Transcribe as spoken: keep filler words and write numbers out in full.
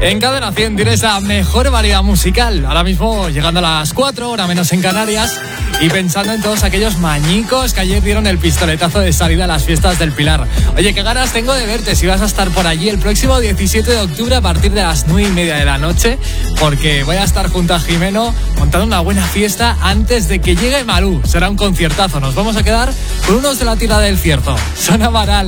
En Cadena cien tienes la mejor variedad musical. Ahora mismo llegando a las cuatro, hora menos en Canarias, y pensando en todos aquellos mañicos que ayer dieron el pistoletazo de salida a las fiestas del Pilar. Oye, qué ganas tengo de verte si vas a estar por allí el próximo diecisiete de octubre a partir de las nueve y media de la noche, porque voy a estar junto a Jimeno montando una buena fiesta antes de que llegue Malú. Será un conciertazo. Nos vamos a quedar con unos de la tira del cierto. Son Amaral.